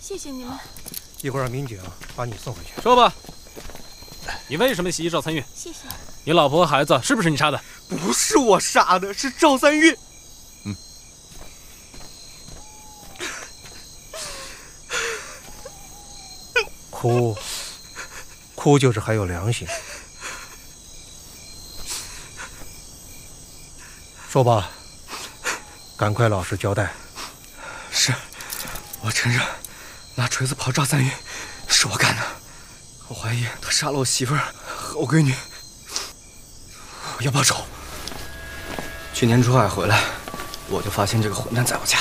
谢谢你们。 一会儿让民警把你送回去。 说吧，你为什么袭击赵三月？ 谢谢。 你老婆和孩子是不是你杀的？ 不是我杀的，是赵三月。 哭就是还有良心。说吧，赶快老实交代。 是，我承认，拿锤子刨赵三月是我干的。我怀疑他杀了我媳妇儿和我闺女，我要报仇。去年出海回来，我就发现这个混蛋在我家。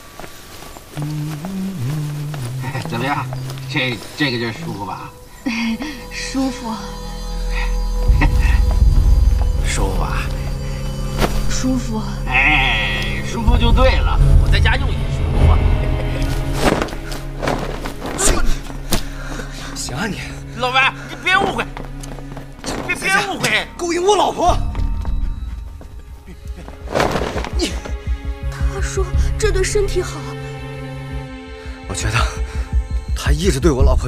怎么样？这个就是舒服吧？ 舒服。 舒服吧？ 舒服。 哎，舒服就对了。我在家用也舒服啊。 行啊你， 老白，你别误会，别误会， 勾引我老婆。你， 他说这对身体好。 我觉得他一直对我老婆